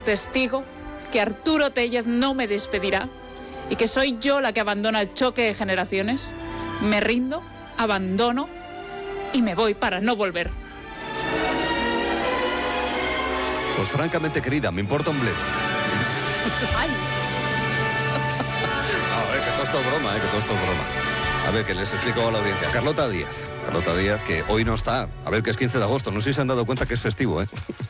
Testigo que Arturo Tellez no me despedirá y que soy yo la que abandona el choque de generaciones. Me rindo, abandono y me voy para no volver. Pues francamente, querida, me importa un bledo. Ay. Que todo esto es broma, que todo esto es broma. A ver, que les explico a la audiencia. Carlota Díaz, que hoy no está. A ver, que es 15 de agosto. No sé si se han dado cuenta que es festivo, ¿eh?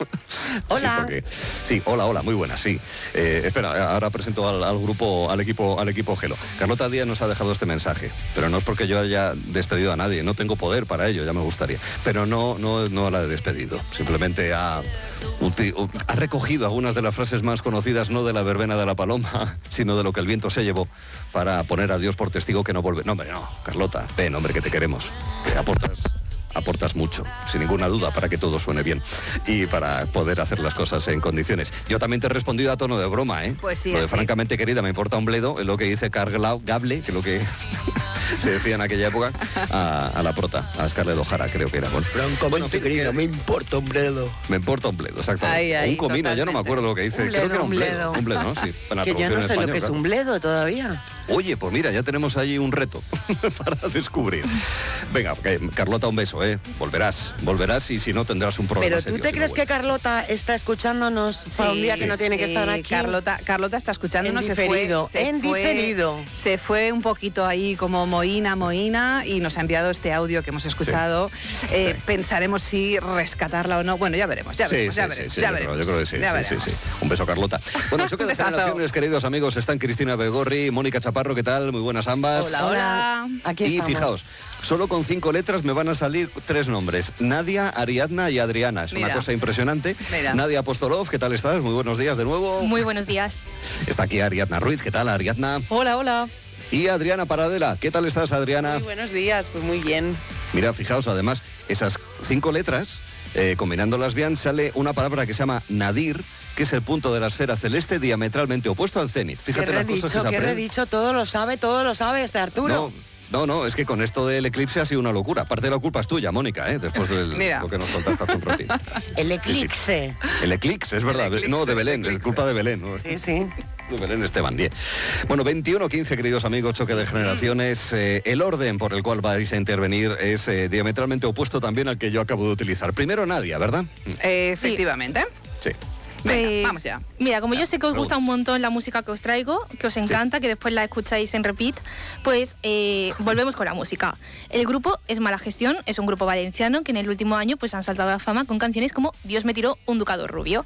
Hola. Sí, hola, muy buenas, sí. Espera, ahora presento al grupo, al equipo Gelo. Carlota Díaz nos ha dejado este mensaje, pero no es porque yo haya despedido a nadie. No tengo poder para ello, ya me gustaría. Pero no la he despedido. Simplemente ha recogido algunas de las frases más conocidas, no de la verbena de la paloma, sino de lo que el viento se llevó, para poner a Dios por testigo que no vuelve. No, hombre, no, Carlota, ven, hombre, que te queremos, que aportas mucho, sin ninguna duda, para que todo suene bien y para poder hacer las cosas en condiciones. Yo también te he respondido a tono de broma, ¿eh? Pues sí, lo de francamente, querida, me importa un bledo, es lo que dice Gable, que es lo que se decía en aquella época, a la prota, a Scarlett O'Hara, creo que era. Francamente, querida, me importa un bledo. Me importa un bledo, exactamente. Ahí, un comino, totalmente. ya no me acuerdo lo que dice. Creo que era un bledo, ¿no? Sí. Que yo no sé lo que es un bledo todavía. Oye, pues mira, ya tenemos ahí un reto para descubrir. Venga, Carlota, un beso, ¿eh? Volverás y si no tendrás un problema. Pero ¿tú te crees que Carlota está escuchándonos para un día que no tiene que estar aquí? Carlota está escuchándonos. En diferido. Se fue un poquito ahí como mohina y nos ha enviado este audio que hemos escuchado. Sí. Pensaremos si rescatarla o no. Bueno, ya veremos. Yo creo que sí. Un beso, Carlota. Bueno, choque de generaciones, queridos amigos, están Cristina Begorri, Mónica Chaparro, ¿qué tal? Muy buenas ambas. Hola. Aquí y estamos. fijaos, solo con 5 letras me van a salir 3 nombres: Nadia, Ariadna y Adriana. Es una cosa impresionante. Mira. Nadia Apostolov, ¿qué tal estás? Muy buenos días de nuevo. Muy buenos días. Está aquí Ariadna Ruiz, ¿qué tal, Ariadna? Hola. Y Adriana Paradela, ¿qué tal estás, Adriana? Muy buenos días, pues muy bien. Mira, fijaos, además, esas 5 letras, combinándolas bien, sale una palabra que se llama nadir, que es el punto de la esfera celeste diametralmente opuesto al cenit. Fíjate las cosas que se aprenden. ¿Qué redicho? Todo lo sabe este Arturo. No, es que con esto del eclipse ha sido una locura. Parte de la culpa es tuya, Mónica, después de lo que nos contaste hace un ratito. El eclipse. Sí. El eclipse, es verdad. No, de Belén, es culpa de Belén. ¿no? Sí. De Belén Esteban, 10. Bueno, 21-15, queridos amigos, choque de generaciones. El orden por el cual vais a intervenir es diametralmente opuesto también al que yo acabo de utilizar. Primero Nadia, ¿verdad? Efectivamente. Sí. Venga, vamos ya. Mira, como yo sé que os gusta un montón la música que os traigo, que os encanta, que después la escucháis en repeat, pues volvemos con la música. El grupo es Mala Gestión, es un grupo valenciano que en el último año pues han saltado a la fama con canciones como Dios me tiró un ducado rubio.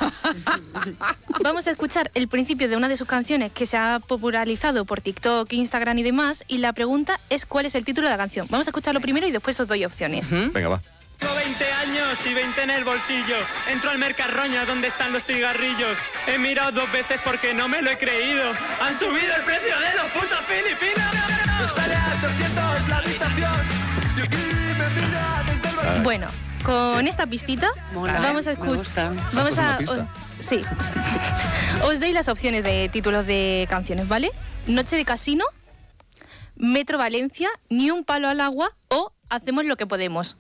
Vamos a escuchar el principio de una de sus canciones que se ha popularizado por TikTok, Instagram y demás, y la pregunta es ¿cuál es el título de la canción? Vamos a escucharlo primero y después os doy opciones. Venga, va. Tengo 20 años y 20 en el bolsillo. Entro al Mercarroña donde están los cigarrillos. He mirado 2 veces porque no me lo he creído. Han subido el precio de los putos filipinos. Sale a 800 la habitación. Y aquí me mira desde el... Bueno, con esta pistita vamos a escuchar. Vamos a... Sí. Os doy las opciones de títulos de canciones, ¿vale? Noche de casino, Metro Valencia, Ni un palo al agua o Hacemos lo que podemos.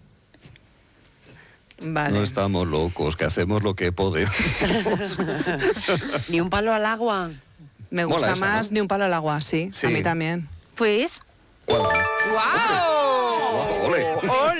Vale. No estamos locos, que hacemos lo que podemos. Ni un palo al agua. Me gusta esa, más ¿no? Ni un palo al agua, sí. A mí también. Pues... ¿Cuál? ¡Guau! ¡Ole!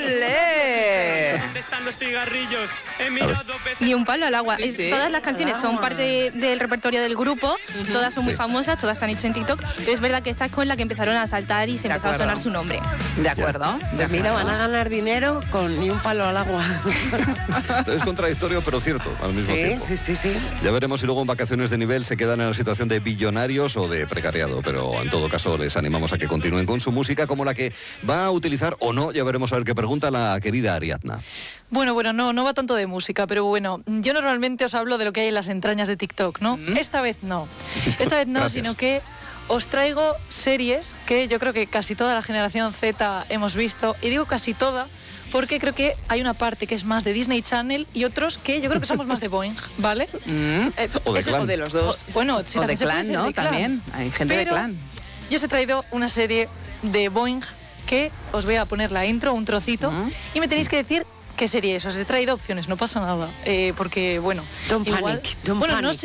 ¡Ole! ¿Dónde están los cigarrillos? He mirado 2 veces. Ni un palo al agua. Sí. Todas las canciones son parte del repertorio del grupo, todas son muy famosas, todas se han hecho en TikTok, pero es verdad que esta es con la que empezaron a saltar y se empezó a sonar su nombre. De acuerdo. Pues mira, van a ganar dinero con Ni un palo al agua. Es contradictorio, pero cierto al mismo tiempo. Sí. Ya veremos si luego en vacaciones de nivel se quedan en la situación de billonarios o de precariado, pero en todo caso les animamos a que continúen con su música, como la que va a utilizar o no, ya veremos a ver qué pregunta la querida Ariadna. Bueno, no va tanto de música, pero bueno, yo normalmente os hablo de lo que hay en las entrañas de TikTok, ¿no? Esta vez no, Gracias. sino que os traigo series que yo creo que casi toda la generación Z hemos visto, y digo casi toda porque creo que hay una parte que es más de Disney Channel y otros que yo creo que somos más de Boing, ¿vale? O de Clan. O de los dos. Bueno, sí, O de también se puede Clan, ser ¿no? de Clan. También. Hay gente de Pero Clan. yo os he traído una serie de Boing que os voy a poner la intro, un trocito, y me tenéis que decir ¿Qué sería eso? Os he traído opciones, no pasa nada. Porque, bueno, Don't igual... panic, don't bueno, no panic. sé